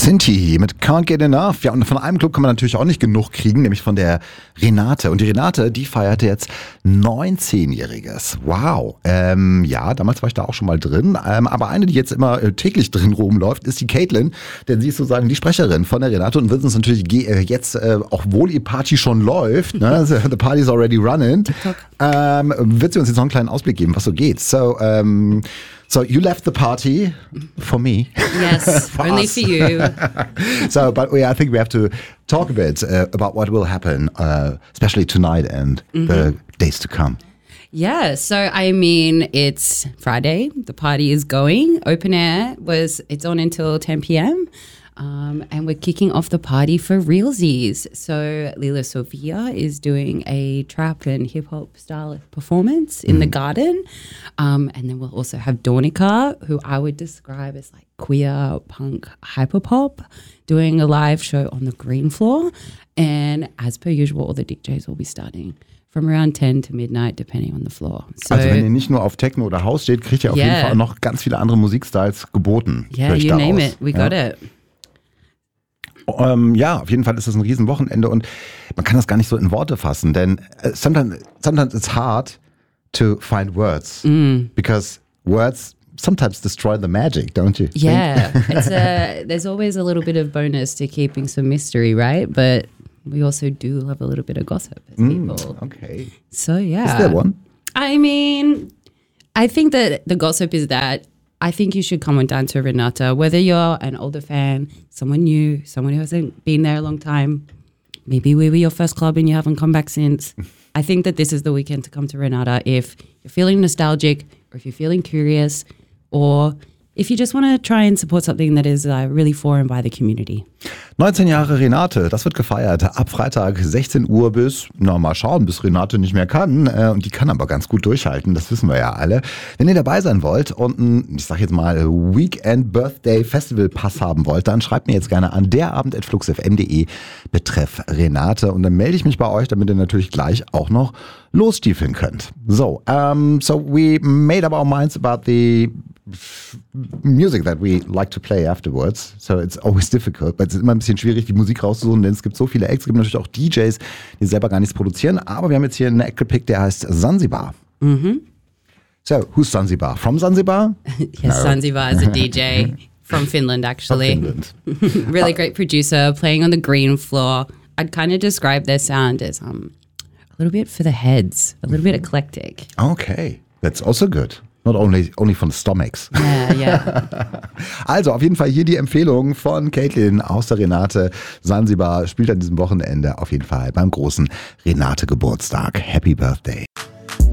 Sinti mit Can't Get Enough. Ja, und von einem Club kann man natürlich auch nicht genug kriegen, nämlich von der Renate. Und die Renate, die feierte jetzt 19-Jähriges. Wow. Ja, damals war ich da auch schon mal drin. Aber eine, die jetzt immer täglich drin rumläuft, ist die Caitlin. Denn sie ist sozusagen die Sprecherin von der Renate und wird uns natürlich jetzt, obwohl die Party schon läuft, ne, the party's already running, wird sie uns jetzt noch einen kleinen Ausblick geben, was so geht. So you left the party for me. Yes, for only us. for you. So, but I think we have to talk a bit about what will happen, especially tonight and the days to come. Yeah, so I mean, it's Friday. The party is going. Open air it's on until 10 p.m. And we're kicking off the party for realsies. So Lila Sofia is doing a trap and hip hop style performance in the garden. And then we'll also have Dornica, who I would describe as like queer punk hyperpop, doing a live show on the green floor. And as per usual, all the DJs will be starting from around 10 to midnight, depending on the floor. So, also wenn ihr nicht nur auf Techno oder House steht, kriegt ihr auf jeden Fall auch noch ganz viele andere Musikstyles geboten. Yeah, you name it. We got it. Ja, auf jeden Fall ist es ein Riesenwochenende und man kann das gar nicht so in Worte fassen, denn sometimes it's hard to find words because words sometimes destroy the magic, don't you? Yeah, there's always a little bit of bonus to keeping some mystery, right? But we also do love a little bit of gossip as people. Okay. So yeah. Is there one? I mean, I think that the gossip is that I think you should come on down to Renata, whether you're an older fan, someone new, someone who hasn't been there a long time. Maybe we were your first club and you haven't come back since. I think that this is the weekend to come to Renata if you're feeling nostalgic or if you're feeling curious or if you just want to try and support something that is really for and by the community. 19 Jahre Renate, das wird gefeiert. Ab Freitag 16 Uhr bis, mal schauen, bis Renate nicht mehr kann. Und die kann aber ganz gut durchhalten, das wissen wir ja alle. Wenn ihr dabei sein wollt und ein, ich sag jetzt mal, Weekend Birthday Festival Pass haben wollt, dann schreibt mir jetzt gerne an derabend@fluxfm.de betreff Renate. Und dann melde ich mich bei euch, damit ihr natürlich gleich auch noch losstiefeln könnt. So we made up our minds about the music that we like to play afterwards. So it's always difficult, but es ist immer ein bisschen schwierig, die Musik rauszusuchen, denn es gibt so viele Acts, es gibt natürlich auch DJs, die selber gar nichts produzieren, aber wir haben jetzt hier einen Act gepickt, der heißt Zanzibar. So, who's Zanzibar? From Zanzibar? Yes, No. Zanzibar is a DJ from Finland, actually. From Finland. Really great producer, playing on the green floor. I'd kind of describe their sound as a little bit for the heads, a little bit eclectic. Okay, that's also good. Not only for the stomachs. Yeah. Also auf jeden Fall hier die Empfehlung von Caitlin aus der Renate. Zanzibar spielt an diesem Wochenende auf jeden Fall beim großen Renate-Geburtstag. Happy Birthday.